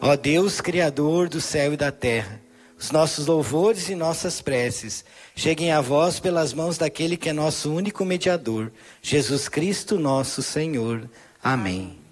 Ó Deus, Criador do céu e da terra, os nossos louvores e nossas preces cheguem a vós pelas mãos daquele que é nosso único mediador, Jesus Cristo, nosso Senhor. Amém.